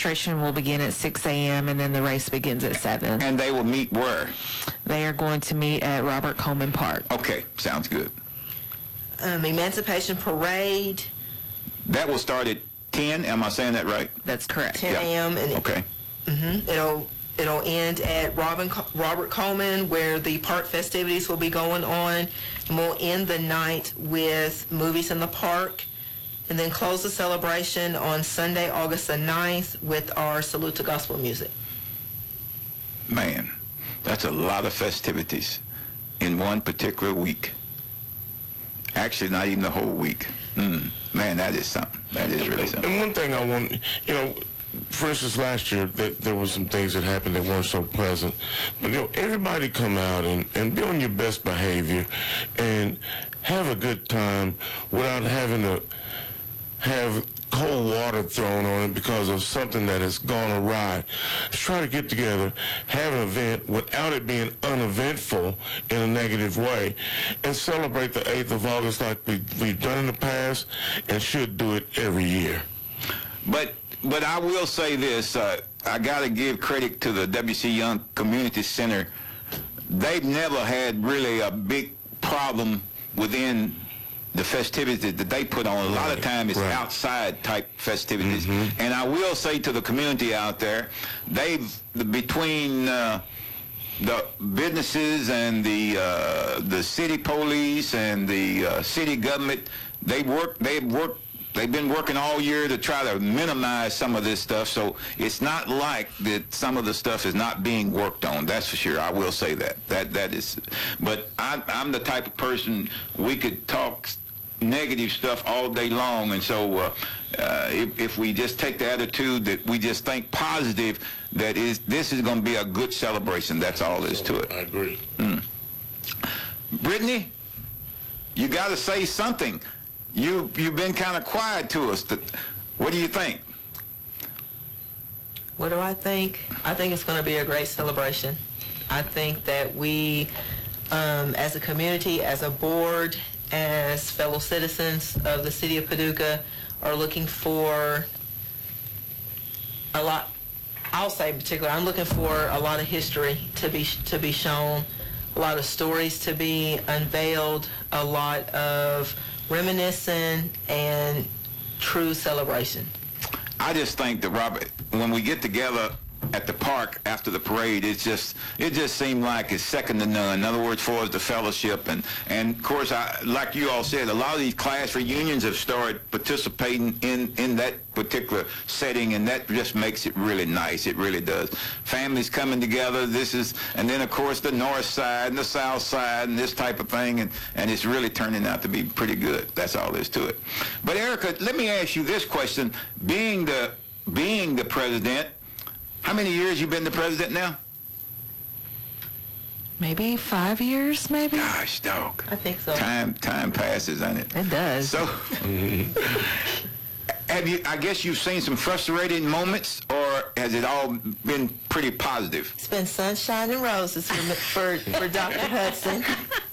Registration will begin at 6 a.m. and then the race begins at 7. And they will meet where? They are going to meet at Robert Coleman Park. Okay, sounds good. Emancipation Parade. That will start at 10. Am I saying that right? That's correct. 10 a.m. and Okay. It'll end at Robert Coleman, where the park festivities will be going on, and we'll end the night with movies in the park, and then close the celebration on Sunday, August the 9th, with our Salute to Gospel music. Man, that's a lot of festivities in one particular week. Actually, not even the whole week. Man, that is something. That is really something. And one thing I want, for instance, last year, there were some things that happened that weren't so pleasant. But, everybody come out and be on your best behavior and have a good time without having to have cold water thrown on it because of something that has gone awry. Let's try to get together, have an event without it being uneventful in a negative way, and celebrate the 8th of August like we've done in the past and should do it every year. But I will say this, I got to give credit to the W.C. Young Community Center. They've never had really a big problem within the festivities that they put on. A lot of time it's outside type festivities. And I will say to the community out there, between the businesses and the city police and the city government, they've been working all year to try to minimize some of this stuff, so it's not like that some of the stuff is not being worked on. That's for sure. I will say that. That is. But I'm the type of person, we could talk negative stuff all day long, and so if we just take the attitude that we just think positive, this is going to be a good celebration. That's all there is to it. I agree. Brittany, you got to say something. You've been kind of quiet to us. What do you think? What do I think? I think it's going to be a great celebration. I think that we, as a community, as a board, as fellow citizens of the city of Paducah, are looking for a lot. I'll say in particular, I'm looking for a lot of history to be shown, a lot of stories to be unveiled, a lot of reminiscing and true celebration. I just think that, Robert, when we get together at the park after the parade, it just seemed like it's second to none. In other words, for the fellowship, and of course, like you all said, a lot of these class reunions have started participating in that particular setting, and that just makes it really nice. It really does. Families coming together. And then of course the north side and the south side and this type of thing, and it's really turning out to be pretty good. That's all there is to it. But Erica, let me ask you this question: being the president. How many years you been the president now? Maybe 5 years, maybe? Gosh, dog. I think so. Time passes, doesn't it? It does. So, I guess you've seen some frustrating moments, or has it all been pretty positive? It's been sunshine and roses for Dr. Hudson.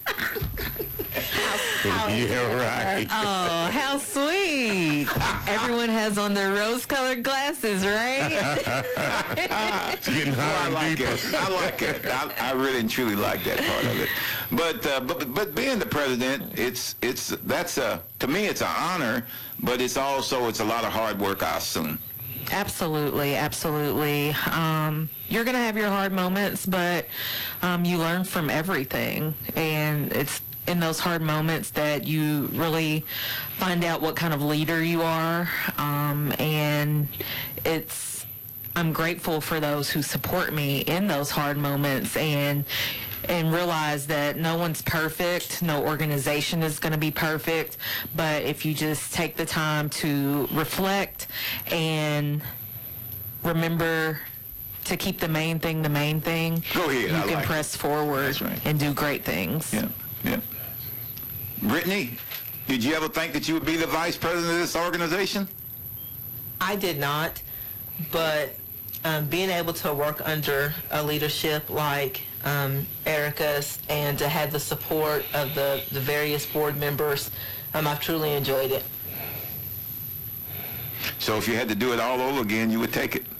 Yeah, right. Oh, how sweet. Everyone has on their rose-colored glasses, right? It's getting higher I like and deeper. it. I like it. I really and truly like that part of it. But being the president, to me it's an honor, but it's a lot of hard work, I assume. Absolutely, absolutely. You're going to have your hard moments, but you learn from everything, and it's in those hard moments that you really find out what kind of leader you are, and I'm grateful for those who support me in those hard moments, and realize that no one's perfect, no organization is going to be perfect, but if you just take the time to reflect and remember to keep the main thing, Go ahead, you can press forward. That's right. And do great things. Yeah. Brittany, did you ever think that you would be the vice president of this organization? I did not, but being able to work under a leadership like Erica's and to have the support of the various board members, I've truly enjoyed it. So if you had to do it all over again, you would take it?